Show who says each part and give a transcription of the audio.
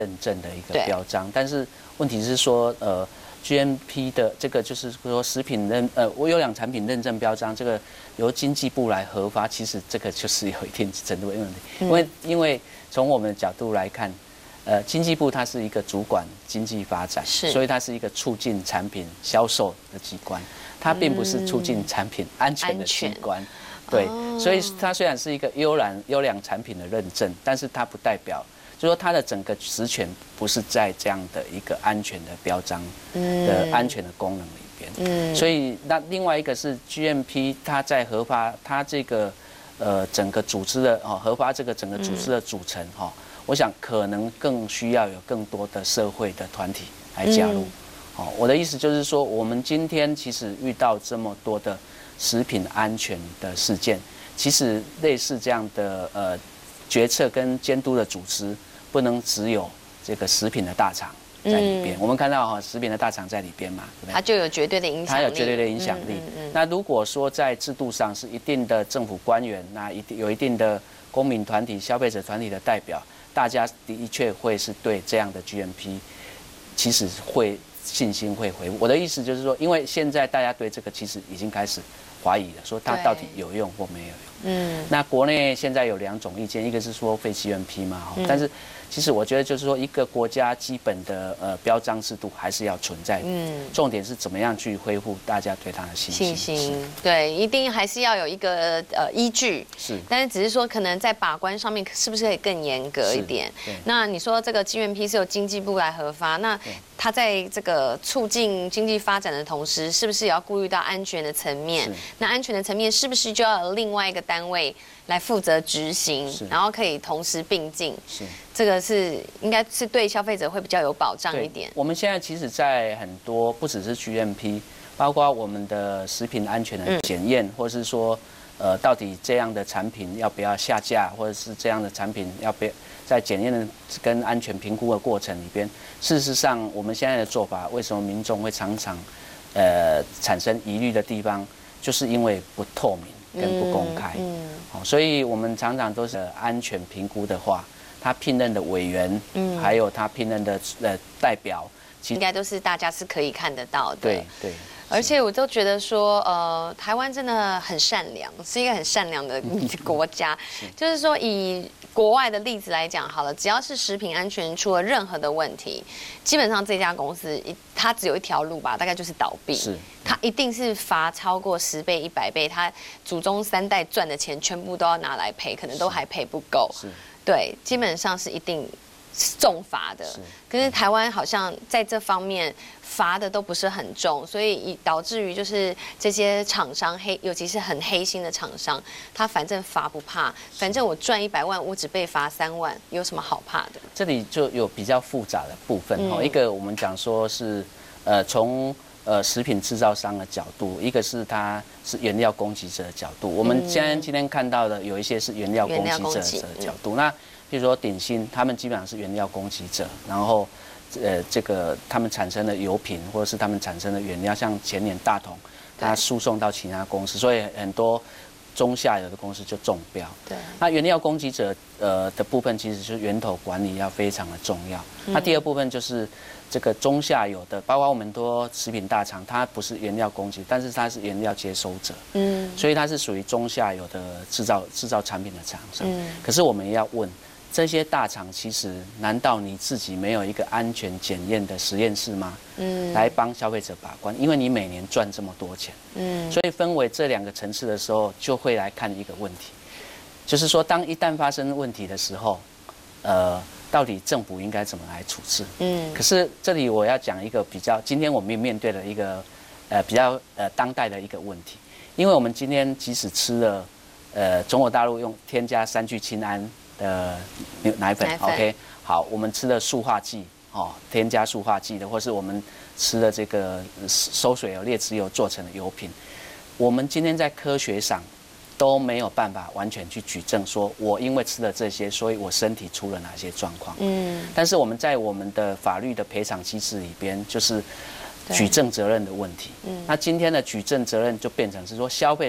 Speaker 1: 认证的一个标章，但是问题是说GMP 的这个就是说食品优良产品认证标章，这个由经济部来核发，其实这个就是有一定程度的问题，因为从我们的角度来看，经济部它是一个主管经济发展，所以它是一个促进产品销售的机关，它并不是促进产品安全的机关。对，所以它虽然是一个优良产品的认证，但是它不代表，就是说它的整个实权不是在这样的一个安全的标章的安全的功能里边。所以那另外一个是 GMP， 它在核发它这个整个组织的核发这个整个组织的组成我想可能更需要有更多的社会的团体来加入。我的意思就是说，我们今天其实遇到这么多的食品安全的事件，其实类似这样的决策跟监督的组织，不能只有这个食品的大厂在里边。我们看到食品的大厂在里边嘛，对不对？
Speaker 2: 它就有绝对的影响力。
Speaker 1: 它有绝对的影响力。那如果说在制度上是一定的政府官员，那有一定的公民团体、消费者团体的代表，大家的确会是对这样的 GMP， 其实会信心会恢复。我的意思就是说，因为现在大家对这个其实已经开始怀疑了，说它到底有用或没有用。那国内现在有2种意见，一个是说非 GMP 嘛，但是其实我觉得就是说，一个国家基本的标章制度还是要存在。重点是怎么样去恢复大家对它的信心。
Speaker 2: 对，一定还是要有一个依据。
Speaker 1: 是，
Speaker 2: 但是只是说可能在把关上面是不是可以更严格一点？那你说这个 GMP 是由经济部来核发，那它在这个促进经济发展的同时，是不是也要顾虑到安全的层面？那安全的层面是不是就要有另外一个单位来负责执行，然后可以同时并进？这个是应该是对消费者会比较有保障一点。
Speaker 1: 我们现在其实，在很多不只是 GMP， 包括我们的食品安全的检验，或是说到底这样的产品要不要下架，或者是这样的产品要不要在检验的跟安全评估的过程里边，事实上我们现在的做法，为什么民众会常常产生疑虑的地方，就是因为不透明跟不公开。所以我们常常都是安全评估的话，他聘任的委员，还有他聘任的代表，
Speaker 2: 应该都是大家是可以看得到的。
Speaker 1: 对。
Speaker 2: 而且我都觉得说，台湾真的很善良，是一个很善良的国家。就是说，以国外的例子来讲好了，只要是食品安全出了任何的问题，基本上这家公司它只有一条路吧，大概就是倒闭。它一定是罚超过10倍、100倍，它祖宗3代赚的钱全部都要拿来赔，可能都还赔不够。对，基本上是一定重罚的。可是台湾好像在这方面罚的都不是很重，所以导致于就是这些厂商尤其是很黑心的厂商，他反正罚不怕，反正我赚100万，我只被罚3万，有什么好怕的？
Speaker 1: 这里就有比较复杂的部分一个我们讲说是从食品制造商的角度，一个是它是原料供给者的角度。我们今天看到的有一些是原料供给者的角度，那比如说鼎新，他们基本上是原料供给者，然后这个他们产生的油品或者是他们产生的原料，像前年大同，它输送到其他公司，所以很多中下游的公司就中标。那原料供给者的部分，其实就是源头管理要非常的重要。那第二部分就是这个中下游的，包括我们很多食品大厂，它不是原料供给，但是它是原料接收者，所以它是属于中下游的制造产品的厂商。可是我们也要问，这些大厂其实难道你自己没有一个安全检验的实验室吗？来帮消费者把关，因为你每年赚这么多钱，所以分为这2个层次的时候，就会来看一个问题，就是说，一旦发生问题的时候，到底政府应该怎么来处置？可是这里我要讲一个今天我们面对的一个比较当代的一个问题，因为我们今天即使吃了中国大陆用添加3聚氰胺的奶粉 ，OK， 好，我们吃了塑化剂添加塑化剂的，或是我们吃了这个收水油、劣质油做成的油品，我们今天在科学上都没有办法完全去举证，说我因为吃了这些，所以我身体出了哪些状况。但是我们在我们的法律的赔偿机制里边，就是举证责任的问题。那今天的举证责任就变成是说消费